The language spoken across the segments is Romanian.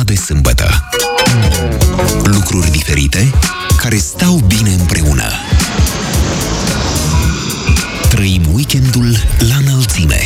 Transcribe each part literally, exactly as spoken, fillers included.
de sâmbătă. Lucruri diferite care stau bine împreună. Trăim weekendul la înălțime.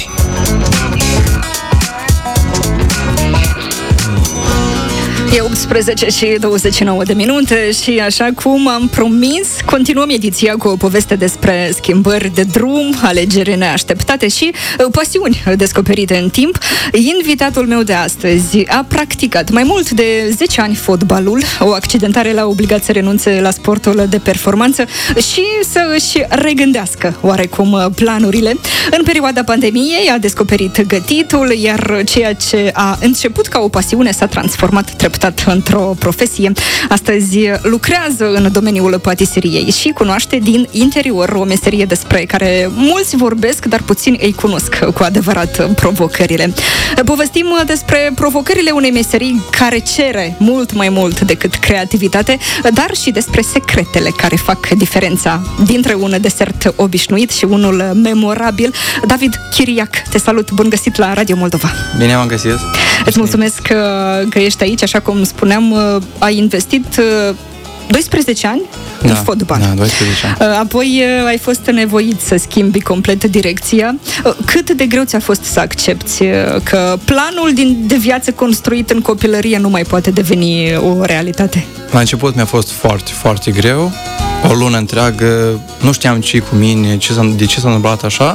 E optsprezece și douăzeci și nouă de minute și, așa cum am promis, continuăm ediția cu o poveste despre schimbări de drum, alegeri neașteptate și pasiuni descoperite în timp. Invitatul meu de astăzi a practicat mai mult de zece ani fotbalul. O accidentare l-a obligat să renunțe la sportul de performanță și să își regândească oarecum planurile. În perioada pandemiei a descoperit gătitul, iar ceea ce a început ca o pasiune s-a transformat treptat într-o profesie. Astăzi lucrează în domeniul patiseriei și cunoaște din interior o meserie despre care mulți vorbesc, dar puțini îi cunosc cu adevărat provocările. Povestim despre provocările unei meserii care cere mult mai mult decât creativitate, dar și despre secretele care fac diferența dintre un desert obișnuit și unul memorabil. David Chiriac, te salut, bun găsit la Radio Moldova. Bine v-am găsit. Îți mulțumesc că, că ești aici, așa cum spuneam, ai investit doisprezece ani da, în fotbal. Da, doisprezece ani. Apoi ai fost nevoit să schimbi complet direcția. Cât de greu ți-a fost să accepti că planul din, de viață construit în copilărie nu mai poate deveni o realitate? La început mi-a fost foarte, foarte greu. O lună întreagă, nu știam ce cu mine, ce s-a, de ce s-a întâmplat așa.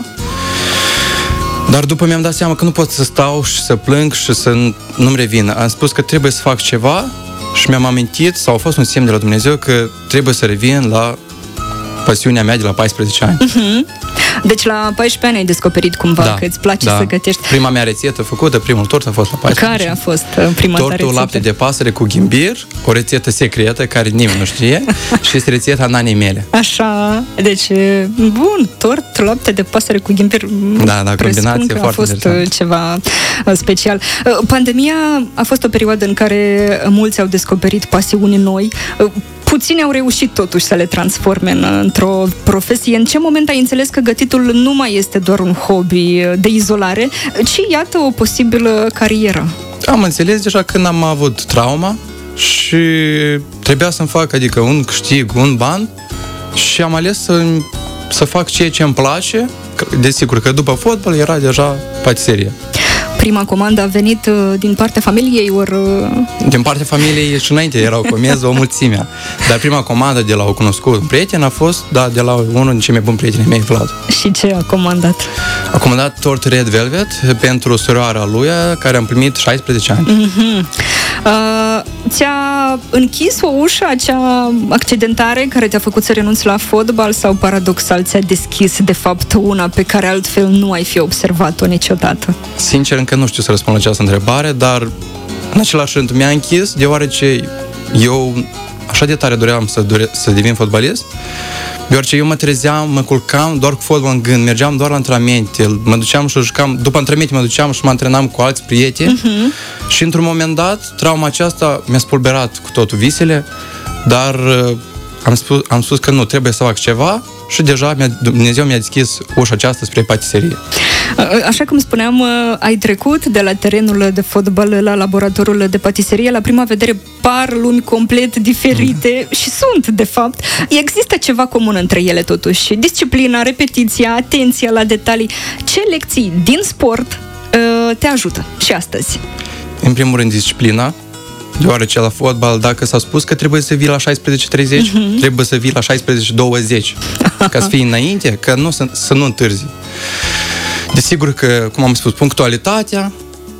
Dar după mi-am dat seama că nu pot să stau și să plâng și să nu-mi revin. Am spus că trebuie să fac ceva și mi-am amintit, sau a fost un semn de la Dumnezeu, că trebuie să revin la pasiunea mea de la paisprezece ani. Uh-huh. Deci la paisprezece ani ai descoperit cumva da, că îți place da. să gătești. Prima mea rețetă făcută, primul tort a fost la paisprezece. Care a fost prima ta rețetă? Tortul lapte de pasăre cu ghimbir, o rețetă secretă care nimeni nu știe și este rețeta nanei mele. Așa, deci bun, tort, lapte de pasăre cu ghimbir. Da, da, combinație că foarte a fost interesant. Ceva special. Pandemia a fost o perioadă în care mulți au descoperit pasiuni noi. Puțini au reușit totuși să le transforme în, într-o profesie. În ce moment ai înțeles că gătitul nu mai este doar un hobby de izolare, ci iată o posibilă carieră? Am înțeles deja când am avut trauma și trebuia să-mi fac, adică un câștig, un ban, și am ales să, să fac ceea ce îmi place. Desigur că după fotbal era deja patiserie. Prima comandă a venit din partea familiei, ori... Din partea familiei și înainte erau comenzi o mulțime. Dar prima comandă de la o cunoscut prieten a fost, da, de la unul din cei mai buni prieteni mei, Vlad. Și ce a comandat? A comandat tort Red Velvet pentru surioara lui, care am primit șaisprezece ani. Mm-hmm. Uh, ți-a închis o ușă acea accidentare care te-a făcut să renunți la fotbal sau, paradoxal, ți-a deschis, de fapt, una pe care altfel nu ai fi observat-o niciodată? Sincer, încă nu știu să răspund la această întrebare, dar în același rând mi-a închis, deoarece eu așa de tare doream să, dore, să devin fotbalist, deoarece eu mă trezeam, mă culcam doar cu fotbal în gând, mergeam doar la antrenamente, mă duceam și jucam, după antrenamente mă duceam și mă antrenam cu alți prieteni uh-huh. și într-un moment dat, trauma aceasta mi-a spulberat cu totul visele, dar am spus, am spus că nu, trebuie să fac ceva și deja mi-a, Dumnezeu mi-a deschis ușa aceasta spre patiserie. Așa cum spuneam, ai trecut de la terenul de fotbal la laboratorul de patiserie. La prima vedere par lumi complet diferite și sunt, de fapt. Există ceva comun între ele, totuși. Disciplina, repetiția, atenția la detalii. Ce lecții din sport te ajută și astăzi? În primul rând, disciplina. Deoarece la fotbal, dacă s-a spus că trebuie să vii la șaisprezece treizeci, uh-huh. trebuie să vii la șaisprezece douăzeci, ca să fii înainte, ca nu, să, să nu întârzi. Desigur că, cum am spus, punctualitatea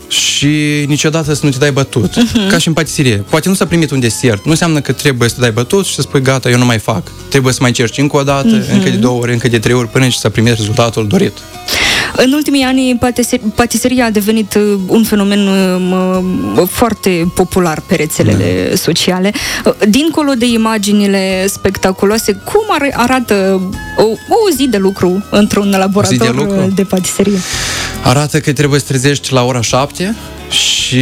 și niciodată să nu te dai bătut. Uh-huh. Ca și în patiserie. Poate nu s-a primit un desert. Nu înseamnă că trebuie să te dai bătut și să spui gata, eu nu mai fac. Trebuie să mai încerci încă o dată, uh-huh. încă de două ori, încă de trei ori, până ce să primești rezultatul dorit. În ultimii ani, patiseria a devenit un fenomen uh, foarte popular pe rețelele da. sociale. Dincolo de imaginile spectaculoase, cum ar, arată o, o zi de lucru într-un laborator de, lucru? de patiserie? Arată că trebuie să trezești la ora șapte și,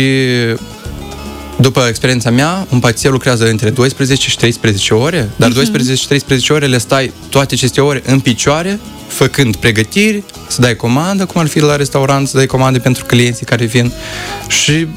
după experiența mea, un patiser lucrează între doisprezece și treisprezece ore, dar uh-huh. doisprezece și treisprezece ore le stai toate aceste ore în picioare, făcând pregătiri, să dai comandă, cum ar fi la restaurant, să dai comandă pentru clienții care vin și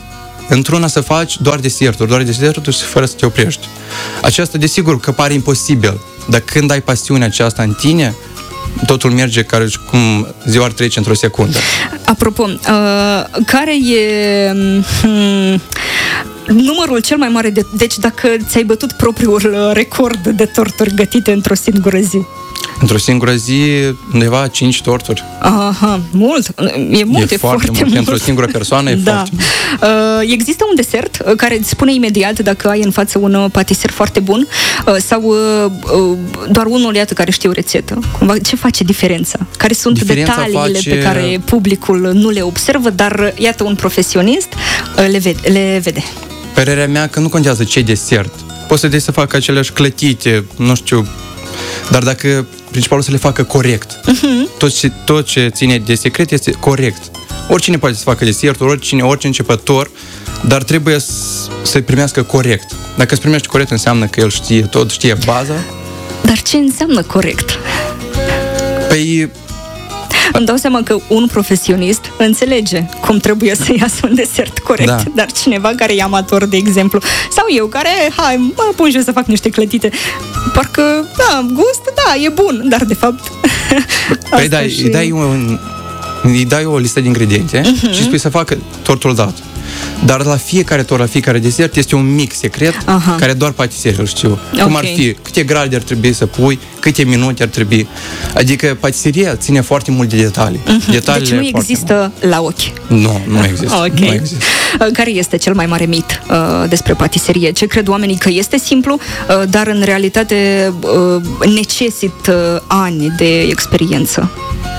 într-una să faci doar deserturi, doar deserturi și fără să te oprești. Aceasta, desigur, că pare imposibil, dar când ai pasiunea aceasta în tine, totul merge ca cum ziua ar trece într-o secundă. Apropo, uh, care e hmm, numărul cel mai mare de... Deci dacă ți-ai bătut propriul record de torturi gătite într-o singură zi? Într-o singură zi, undeva cinci torturi. Aha, mult. E mult, e, e foarte, foarte mult. mult. Pentru o singură persoană e da. foarte mult. Uh, există un desert uh, care îți spune imediat dacă ai în față un uh, patiser foarte bun uh, sau uh, uh, doar unul, iată, care știe o rețetă. Cumva, ce face diferența? Care sunt diferența detaliile face... pe care publicul nu le observă, dar, iată, un profesionist uh, le, vede, le vede? Părerea mea că nu contează ce desert. Poți să dai să facă aceleași clătite, nu știu, dar dacă principalul să le facă corect. Uh-huh. Tot, ce, tot ce ține de secret este corect. Oricine poate să facă desertul, oricine, orice începător, dar trebuie să-i primească corect. Dacă îți primești corect, înseamnă că el știe tot, știe baza. Dar ce înseamnă corect? Păi... Îmi dau seama că un profesionist înțelege cum trebuie să iasă un desert corect, da. Dar cineva care e amator, de exemplu, sau eu care, hai, mă pun și eu să fac niște clătite, parcă, da, gust, da, e bun, dar de fapt... Păi da, și... îi, dai un, îi dai o listă de ingrediente uh-huh. și spui să facă tortul dat. Dar la fiecare tort, la fiecare desert este un mic secret uh-huh. care doar patiserii îl știu. Okay. Cum ar fi, câte grade ar trebui să pui, câte minute ar trebui. Adică patiseria ține foarte mult de detalii. Uh-huh. Detaliile deci nu există mult. La ochi. Nu, nu există. Okay. Nu există. Care este cel mai mare mit uh, despre patiserie? Ce cred oamenii? Că este simplu, uh, dar în realitate uh, necesită ani de experiență.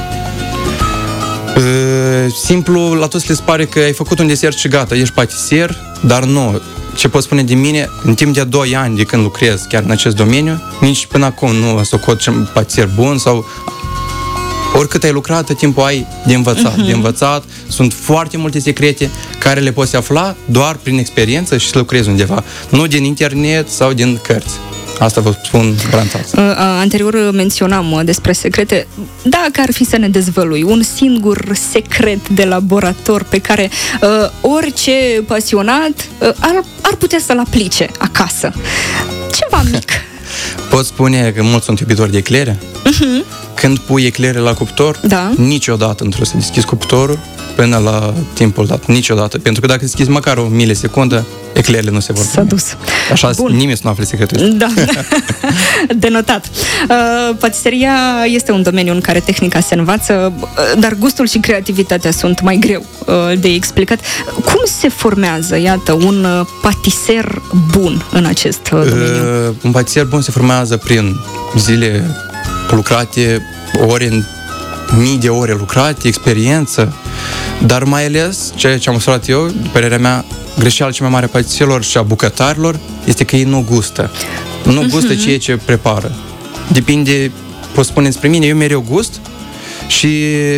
Simplu, la toți le pare că ai făcut un desert și gata, ești patiser, dar nu. Ce pot spune de mine, în timp de doi ani de când lucrez chiar în acest domeniu, nici până acum nu socot patiser bun sau oricât ai lucrat, tot timpul ai de învățat. Uh-huh. De învățat, sunt foarte multe secrete care le poți afla doar prin experiență și să lucrezi undeva, nu din internet sau din cărți. Asta vă spun brantați. Uh, anterior menționam despre secrete. Dacă ar fi să ne dezvălui un singur secret de laborator pe care uh, orice pasionat uh, ar, ar putea să-l aplice acasă. Ceva mic. Pot spune că mulți sunt iubitori de eclere? Uh-huh. Când pui eclere la cuptor, da. Niciodată nu trebuie să deschizi cuptorul până la timpul dat. Niciodată. Pentru că dacă deschizi măcar o milisecundă, eclerele nu se vor S-a dus. Așa Bun. Nimeni să nu afle secretul. Da, da. Denotat. Uh, patiseria este un domeniu în care tehnica se învață, dar gustul și creativitatea sunt mai greu uh, de explicat. Cum se formează, iată, un uh, patiser bun în acest uh, domeniu? Uh, un patiser bun se formează prin zile lucrate, ore, mii de ore lucrate, experiență, dar mai ales, ceea ce am observat eu, de părerea mea, greșeala cea mai mare a patiserilor și a bucătarilor este că ei nu gustă. Nu gustă uh-huh. ceea ce prepară. Depinde, pot spune despre mine, eu mereu gust și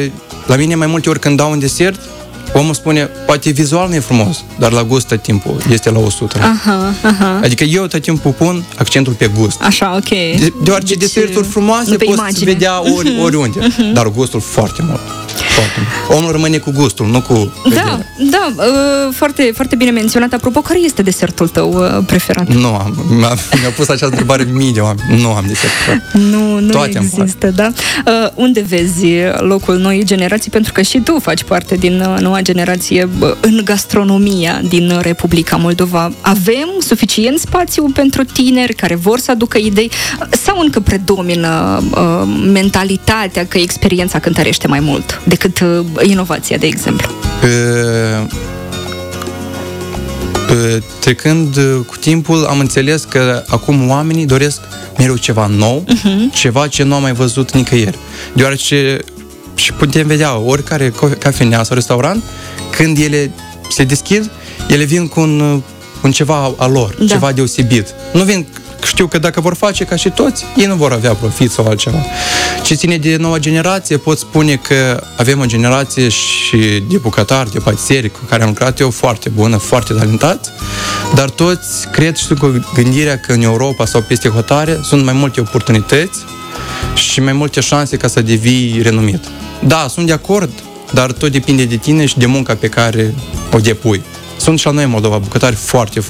la mine mai multe ori când dau un desert, omul spune, poate vizual nu e frumos, dar la gust tot timpul este la o sută. Aha, aha. Adică eu tot timpul pun accentul pe gust. Așa, ok. De, deoarece deci, deserturi frumoase poți imagine. Vedea ori, oriunde, uh-huh. dar gustul foarte mult. Foarte mult. Omul rămâne cu gustul, nu cu vederea. Da, da, uh, foarte, foarte bine menționat. Apropo, care este desertul tău uh, preferat? Nu am. Mi-a, mi-a pus această întrebare mii de oameni. Nu am desert preferat. Nu, nu Toate există, da? Uh, unde vezi locul noii generații? Pentru că și tu faci parte din uh, noua generație uh, în gastronomia din Republica Moldova. Avem suficient spațiu pentru tineri care vor să aducă idei sau încă predomină uh, mentalitatea că experiența cântărește mai mult decât uh, inovația, de exemplu? Uh, uh, trecând uh, cu timpul, am înțeles că acum oamenii doresc mereu ceva nou, uh-huh. ceva ce nu am mai văzut nicăieri. Deoarece și putem vedea oricare cafenea sau restaurant, când ele se deschid, ele vin cu un, un ceva al lor, da. Ceva deosebit. Nu vin, știu că dacă vor face ca și toți, ei nu vor avea profit sau altceva. Ce ține de noua generație, pot spune că avem o generație și de bucătari, de patiseri cu care am lucrat eu foarte bună, foarte talentați, dar toți cred și cu gândirea că în Europa sau peste hotare sunt mai multe oportunități și mai multe șanse ca să devii renumit. Da, sunt de acord, dar tot depinde de tine și de munca pe care o depui. Sunt și la noi în Moldova bucătari foarte,